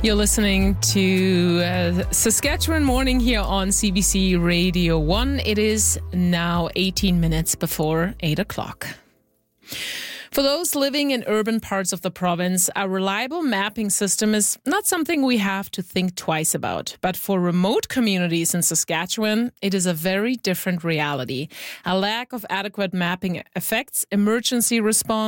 You're listening to Saskatchewan Morning here on CBC Radio 1. It is now 18 minutes before 8 o'clock. For those living in urban parts of the province, a reliable mapping system is not something we have to think twice about. But for remote communities in Saskatchewan, it is a very different reality. A lack of adequate mapping affects emergency response,